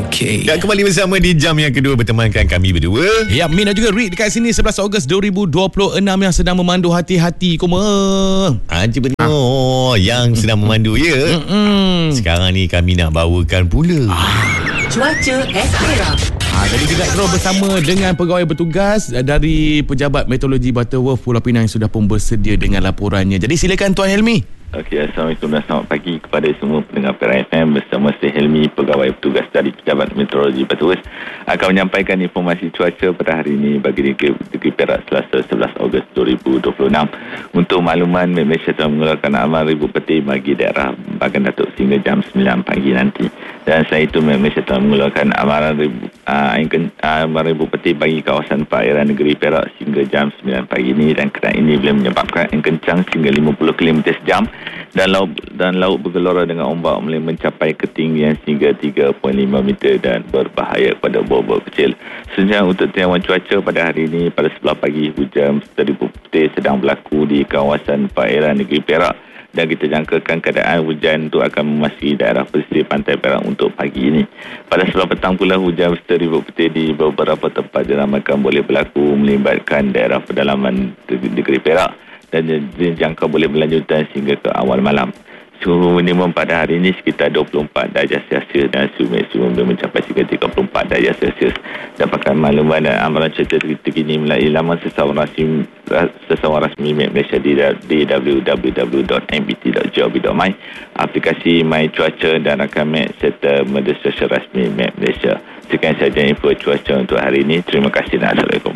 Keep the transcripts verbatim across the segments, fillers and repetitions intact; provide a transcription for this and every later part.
Okay. Dan kembali bersama di jam yang kedua bertemankan kami berdua. Ya, Min dan juga Rick dekat sini sebelas Ogos dua ribu dua puluh enam yang sedang memandu hati-hati koma. Haji benar. Oh, yang sedang memandu ya. Mm-mm. Sekarang ni kami nak bawakan pula Cuaca Espera. Ha, jadi juga terus bersama dengan pegawai bertugas dari Pejabat Meteorologi Butterworth Pulau Pinang yang sudah pun bersedia dengan laporannya. Jadi silakan Tuan Helmi. Okey, Assalamualaikum dan selamat pagi kepada semua pendengar Perak F M. Bersama saya Helmi, pegawai bertugas dari Pejabat Meteorologi Butterworth, akan menyampaikan informasi cuaca pada hari ini bagi negeri, negeri Perak Selasa sebelas Ogos dua ribu dua puluh enam. Untuk makluman, Malaysia telah mengeluarkan amaran ribu peti bagi daerah Bagan Datuk sehingga jam sembilan pagi nanti. Dan selain itu, Malaysia telah mengeluarkan amaran ribu, uh, amaran ribu peti bagi kawasan perairan negeri Perak sehingga jam sembilan pagi ini, dan keadaan ini boleh menyebabkan angin kencang sehingga lima puluh kilometer sejam dan laut dan laut bergelora dengan ombak boleh mencapai ketinggian hingga tiga perpuluhan lima meter dan berbahaya pada buah-buah kecil. Sebenarnya untuk tiawan cuaca pada hari ini, pada sebelah pagi hujan seribu putih sedang berlaku di kawasan perairan negeri Perak, dan kita jangkakan keadaan hujan itu akan memasuki daerah pesisir pantai Perak untuk pagi ini. Pada sebelah petang pula, hujan seribu putih di beberapa tempat dinamakan boleh berlaku melibatkan daerah pedalaman negeri Perak, dan dijangka boleh berlanjutan sehingga ke awal malam. Suhu minimum pada hari ini sekitar dua puluh empat darjah Celsius dan suhu maksimum boleh mencapai hingga tiga puluh empat darjah Celsius. Dapatkan makluman dan amaran cuaca terkini melalui laman sesawan rasmi sesawan rasmi Malaysia di, di w w w dot m b t dot gov dot my, aplikasi My Cuaca dan rakam Map serta media sosial rasmi Map Malaysia. Sekian sahaja info cuaca untuk hari ini. Terima kasih dan Assalamualaikum.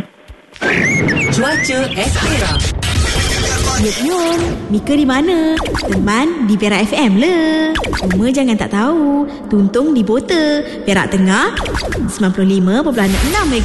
Cuaca Espera. Yup yup, Mika di mana? Teman di Perak F M le. Cuma jangan tak tahu, Tuntung di Bota, Perak Tengah sembilan puluh lima perpuluhan enam MHz.